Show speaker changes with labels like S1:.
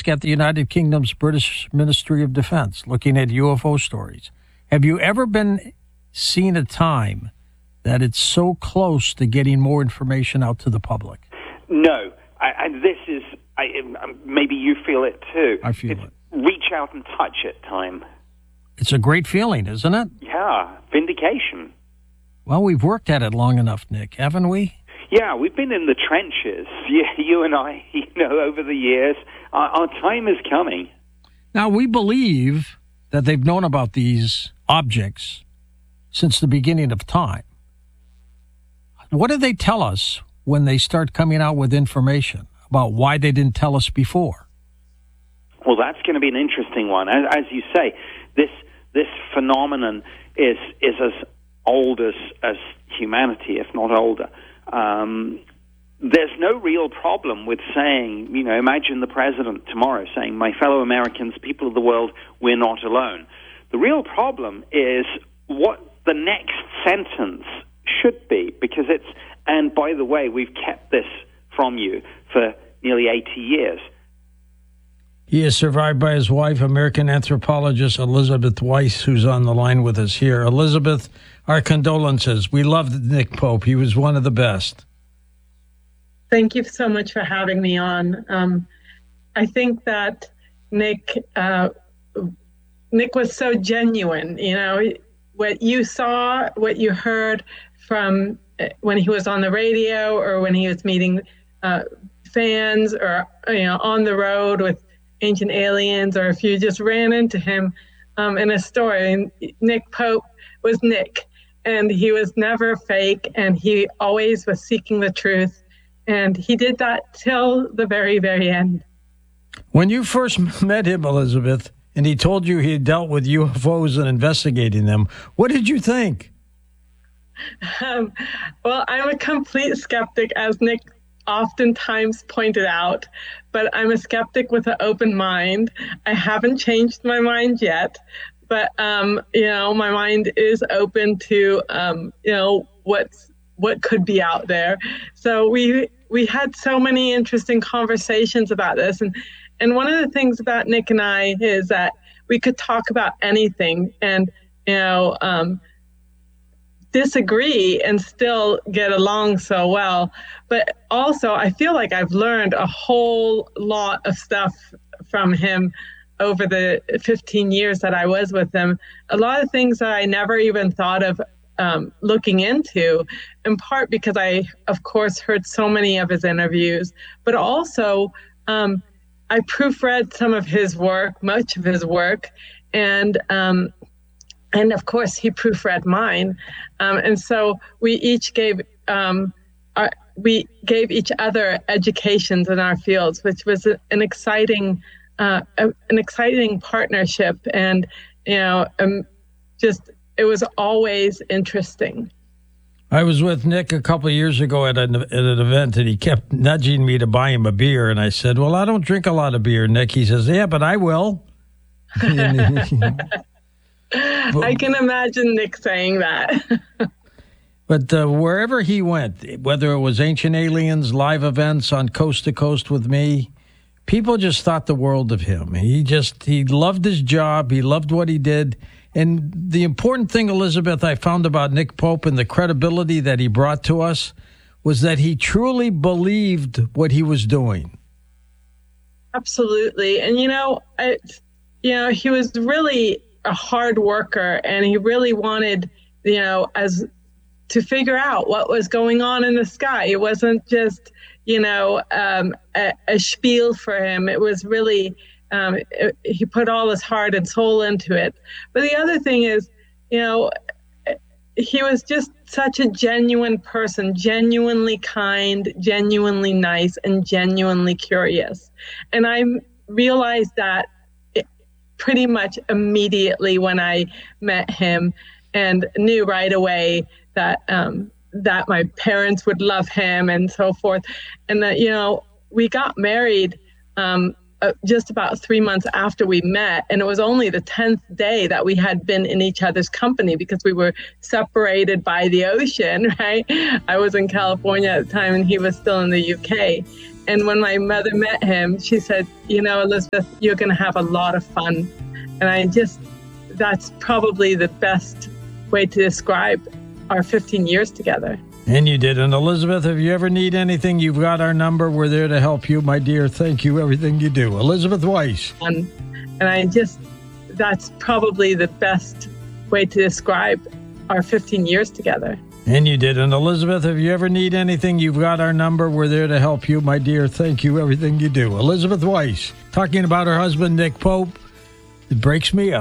S1: desk at the United Kingdom's British Ministry of Defense looking at UFO stories. Have you ever seen a time that it's so close to getting more information out to the public?
S2: No. Maybe you feel it too.
S1: I feel it.
S2: Reach out and touch it time.
S1: It's a great feeling, isn't it?
S2: Yeah, vindication.
S1: Well, we've worked at it long enough, Nick, haven't we?
S2: Yeah, we've been in the trenches, you and I, over the years. Our time is coming.
S1: Now, we believe that they've known about these objects since the beginning of time. What do they tell us when they start coming out with information about why they didn't tell us before?
S2: Well, that's going to be an interesting one. As you say, this phenomenon is as old as humanity, if not older. There's no real problem with saying, imagine the president tomorrow saying, my fellow Americans, people of the world, we're not alone. The real problem is what the next sentence should be, because and by the way, we've kept this from you for nearly 80 years.
S1: He is survived by his wife, American anthropologist Elizabeth Weiss, who's on the line with us here. Elizabeth, our condolences. We loved Nick Pope. He was one of the best.
S3: Thank you so much for having me on. I think that Nick was so genuine. What you saw, what you heard from when he was on the radio or when he was meeting fans or on the road with ancient aliens, or if you just ran into him in a store. And Nick Pope was Nick, and he was never fake, and he always was seeking the truth, and he did that till the very, very end.
S1: When you first met him, Elizabeth, and he told you he had dealt with UFOs and investigating them, what did you think?
S3: Well, I'm a complete skeptic, as Nick oftentimes pointed out, but I'm a skeptic with an open mind. I haven't changed my mind yet, but my mind is open to what could be out there. So we had so many interesting conversations about this, and one of the things about Nick and I is that we could talk about anything and disagree and still get along so well. But also, I feel like I've learned a whole lot of stuff from him over the 15 years that I was with him. A lot of things that I never even thought of looking into, in part because I, of course, heard so many of his interviews, but also I proofread some of his work, much of his work, and of course, he proofread mine. And so we each gave each other educations in our fields, which was an exciting partnership. And, it was always interesting.
S1: I was with Nick a couple of years ago at an event, and he kept nudging me to buy him a beer. And I said, well, I don't drink a lot of beer, Nick. He says, yeah, but I will.
S3: I can imagine Nick saying that.
S1: But wherever he went, whether it was Ancient Aliens, live events on Coast to Coast with me, people just thought the world of him. He loved his job. He loved what he did. And the important thing, Elizabeth, I found about Nick Pope and the credibility that he brought to us was that he truly believed what he was doing.
S3: Absolutely. And, he was really a hard worker, and he really wanted, to figure out what was going on in the sky. It wasn't just, a spiel for him. It was really, he put all his heart and soul into it. But the other thing is, he was just such a genuine person, genuinely kind, genuinely nice, and genuinely curious. And I realized that pretty much immediately when I met him, and knew right away that that my parents would love him and so forth. And that, we got married just about 3 months after we met. And it was only the 10th day that we had been in each other's company because we were separated by the ocean, right? I was in California at the time and he was still in the UK. And when my mother met him, she said, you know, Elizabeth, you're going to have a lot of fun. And that's probably the best way to describe our 15 years together.
S1: And you did. And Elizabeth, if you ever need anything, you've got our number. We're there to help you, my dear. Thank you, everything you do. Elizabeth Weiss.
S3: And that's probably the best way to describe our 15 years together.
S1: And you did. And Elizabeth, if you ever need anything, you've got our number. We're there to help you, my dear. Thank you, everything you do. Elizabeth Weiss, talking about her husband, Nick Pope. It breaks me up.